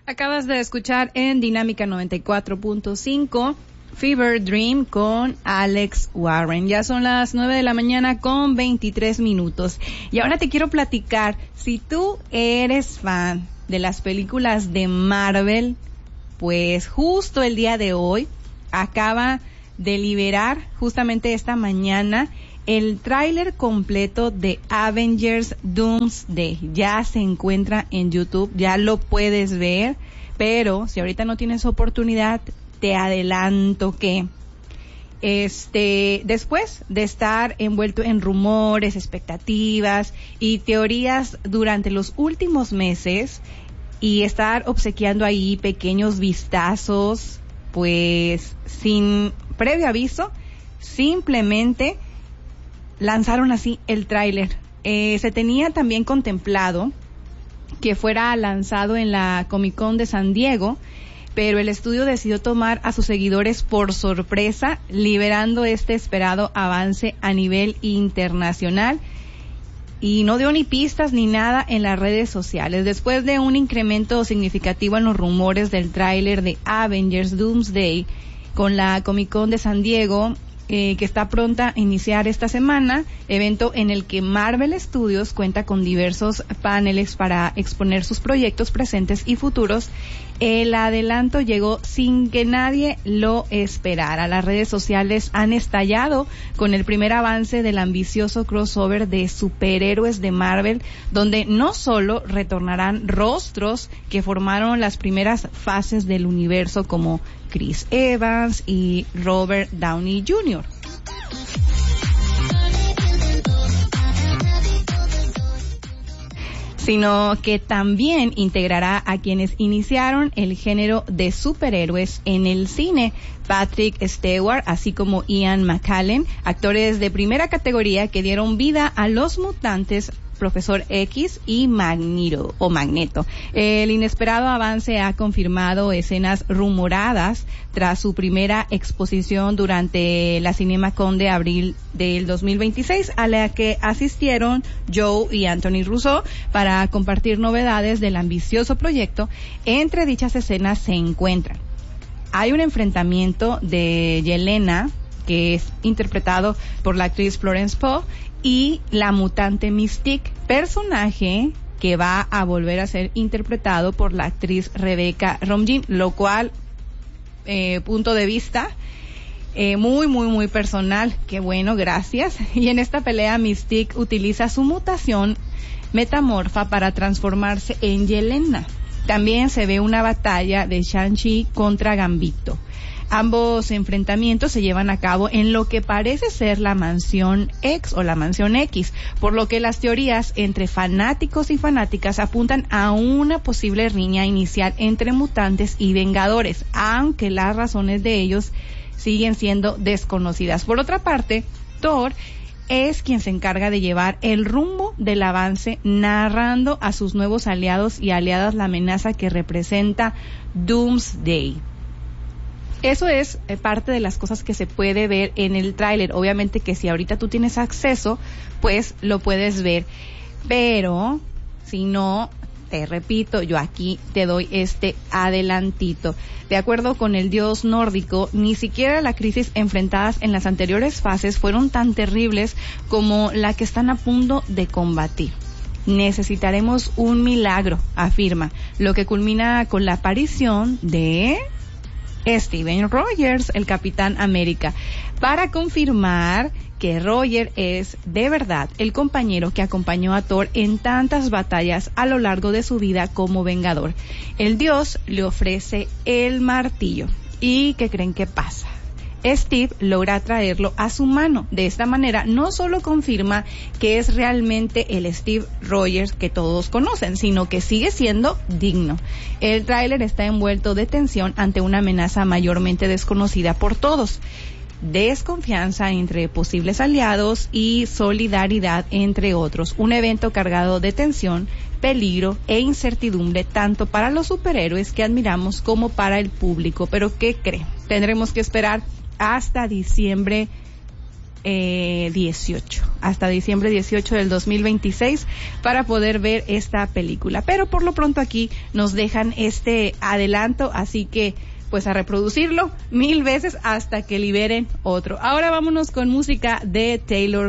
Acabas de escuchar en Dinámica 94.5 Fever Dream con Alex Warren. Ya son las 9 de la mañana con 23 minutos. Y ahora te quiero platicar, si tú eres fan de las películas de Marvel, pues justo el día de hoy acaba de liberar, justamente esta mañana, el tráiler completo de Avengers Doomsday. Ya se encuentra en YouTube, ya lo puedes ver, pero si ahorita no tienes oportunidad, te adelanto que después de estar envuelto en rumores, expectativas y teorías durante los últimos meses y estar obsequiando ahí pequeños vistazos, pues sin previo aviso, simplemente lanzaron así el tráiler. Se tenía también contemplado que fuera lanzado en la Comic Con de San Diego, pero el estudio decidió tomar a sus seguidores por sorpresa, liberando este esperado avance a nivel internacional, y no dio ni pistas ni nada en las redes sociales. Después de un incremento significativo en los rumores del tráiler de Avengers Doomsday con la Comic Con de San Diego, que está pronta a iniciar esta semana, evento en el que Marvel Studios cuenta con diversos paneles para exponer sus proyectos presentes y futuros. El adelanto llegó sin que nadie lo esperara. Las redes sociales han estallado con el primer avance del ambicioso crossover de superhéroes de Marvel, donde no solo retornarán rostros que formaron las primeras fases del universo como Chris Evans y Robert Downey Jr., sino que también integrará a quienes iniciaron el género de superhéroes en el cine: Patrick Stewart, así como Ian McKellen, actores de primera categoría que dieron vida a los mutantes Profesor X y Magneto. El inesperado avance ha confirmado escenas rumoradas tras su primera exposición durante la CinemaCon de abril del 2026, a la que asistieron Joe y Anthony Russo para compartir novedades del ambicioso proyecto. Entre dichas escenas se encuentran: hay un enfrentamiento de Yelena, que es interpretado por la actriz Florence Pugh, y la mutante Mystique, personaje que va a volver a ser interpretado por la actriz Rebecca Romijn, lo cual, punto de vista muy personal. Qué bueno, gracias. Y en esta pelea Mystique utiliza su mutación metamorfa para transformarse en Yelena. También se ve una batalla de Shang-Chi contra Gambito. Ambos enfrentamientos se llevan a cabo en lo que parece ser la Mansión X o la Mansión X, por lo que las teorías entre fanáticos y fanáticas apuntan a una posible riña inicial entre mutantes y vengadores, aunque las razones de ellos siguen siendo desconocidas. Por otra parte, Thor es quien se encarga de llevar el rumbo del avance, narrando a sus nuevos aliados y aliadas la amenaza que representa Doomsday. Eso es parte de las cosas que se puede ver en el tráiler. Obviamente que si ahorita tú tienes acceso, pues lo puedes ver. Pero si no, te repito, yo aquí te doy este adelantito. De acuerdo con el dios nórdico, ni siquiera las crisis enfrentadas en las anteriores fases fueron tan terribles como la que están a punto de combatir. Necesitaremos un milagro, afirma, lo que culmina con la aparición de Steven Rogers, el Capitán América, para confirmar que Roger es de verdad el compañero que acompañó a Thor en tantas batallas a lo largo de su vida como Vengador. El dios le ofrece el martillo. ¿Y qué creen que pasa? Steve logra traerlo a su mano. De esta manera no solo confirma que es realmente el Steve Rogers que todos conocen, sino que sigue siendo digno. El tráiler está envuelto de tensión ante una amenaza mayormente desconocida por todos. Desconfianza entre posibles aliados y solidaridad entre otros. Un evento cargado de tensión, peligro e incertidumbre tanto para los superhéroes que admiramos como para el público. Pero ¿qué creen? Tendremos que esperar hasta diciembre 18, hasta diciembre 18 del 2026 para poder ver esta película. Pero por lo pronto aquí nos dejan este adelanto, así que pues a reproducirlo 1000 veces hasta que liberen otro. Ahora vámonos con música de Taylor